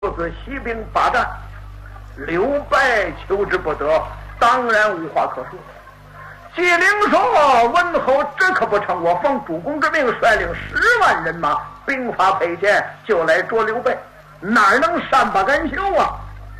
自西兵8战，刘备求之不得，当然无话可说。纪灵说：“文侯这可不成，我奉主公之命，率领10万人马，兵法配件，就来捉刘备，哪能善罢甘休啊？”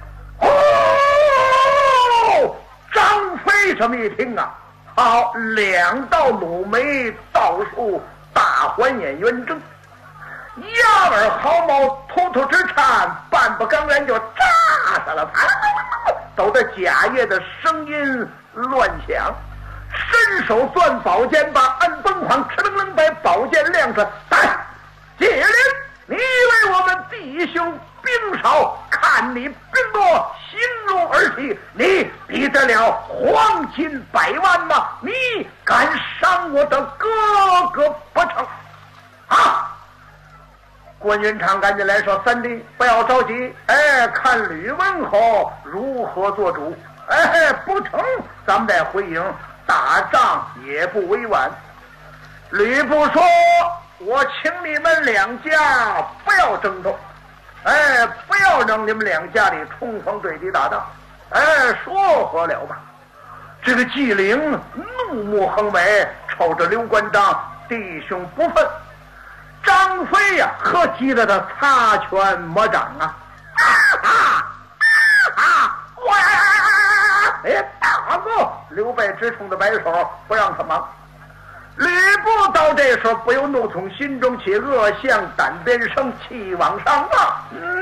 哦，张飞这么一听啊，好，2道鲁眉，倒数大环眼圆睁，压耳毫毛，突突直颤，半不刚然就炸下了他，抖得甲叶的声音乱响。伸手攥宝剑，把按崩狂，哧楞楞把宝剑亮出来。纪灵，你以为我们弟兄兵少，看你兵多，心如儿戏，你比得了黄金100万吗？你敢伤我的哥哥不成？啊！关云长赶紧来说：“三弟，不要着急，看吕文侯如何做主。不成，咱们再回营。打仗也不委婉。”吕布说：“我请你们2家不要争斗，不要让你们2家里冲锋对敌打仗，说和了吧。”这个纪灵怒目横眉，瞅着刘关张弟兄不忿。张飞呀，喝急了的擦拳摸掌啊！大哥！刘备直冲着摆手，不让他忙。吕布到这时候不由怒从心中起，恶向胆边生，气往上荡。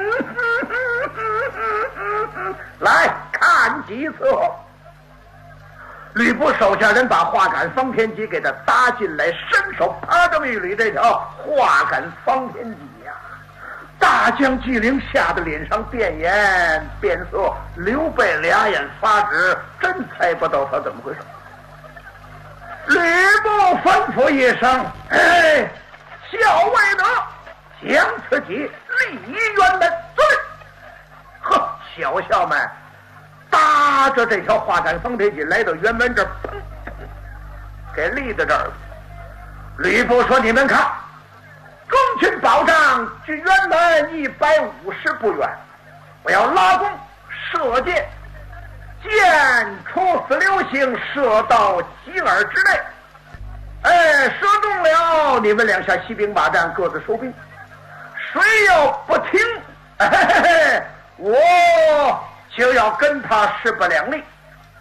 来看几次后，吕布手下人把画杆方天戟给他搭进来，伸手啪这么一捋，这条画杆方天戟呀，大将纪灵吓得脸上变颜变色，刘备2眼发直，真猜不到他怎么回事。吕布吩咐一声：“校尉德，将此戟立于辕门。”对，呵，小校们搭着这条画杆方天戟来到辕门这儿，砰，给立在这儿了。吕布说：“你们看，中军保障距辕门150步远，我要拉弓射箭，箭出死流星，射到鸡耳之内。射中了，你们2下西兵8战，各自收兵。谁要不听，我就要跟他势不两立。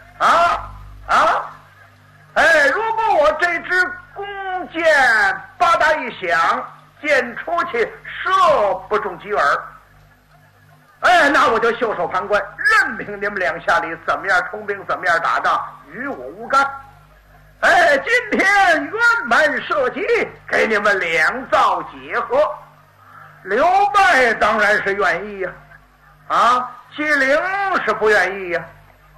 如果我这支弓箭吧嗒一响，箭出去射不中鸡耳，那我就袖手旁观，任凭你们2下里怎么样冲兵，怎么样打仗，与我无干。今天辕门射击，给你们2造解和。”刘备当然是愿意呀，纪灵是不愿意呀。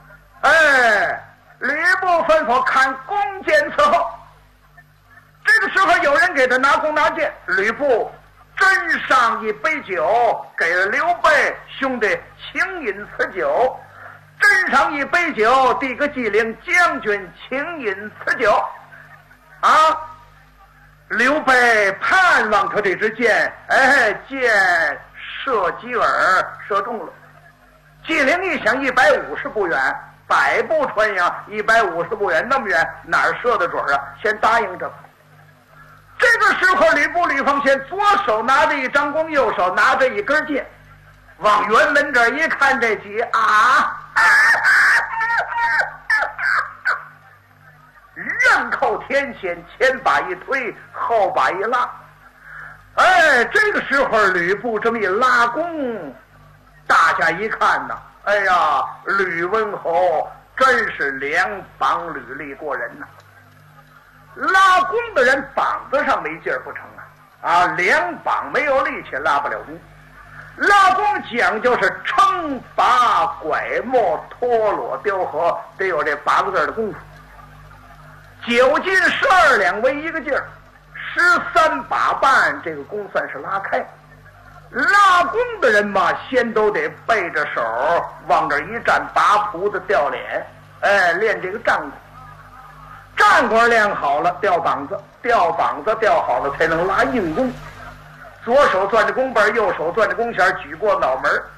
吕布吩咐看弓箭伺候。这个时候有人给他拿弓拿箭，吕布斟上一杯酒，给了刘备兄弟，请饮此酒。斟上一杯酒，递个纪灵将军，请饮此酒。刘备盼望他这支箭，箭射鸡耳，射中了。纪灵一想，150步远，百步穿杨，150步远，那么远，哪儿射得准啊？先答应着吧。这个时候，吕奉先左手拿着一张弓，右手拿着一根箭，往辕门这儿一看，这戟刃扣天险，前把一推，后把一拉。这个时候吕布这么一拉弓，大家一看呐，吕文侯真是2膀履历过人呐。拉弓的人膀子上没劲儿不成2膀没有力气拉不了弓。拉弓讲究是撑拔拐没脱裸雕合，得有这8个字的功夫。9斤12两为一个劲儿，13把半，这个弓算是拉开。拉弓的人嘛，先都得背着手往这一站，拔蹼子吊脸，练这个战功。战功练好了，吊膀子吊好了，才能拉硬弓。 左手攥着弓背，右手攥着弓弦，举过脑门，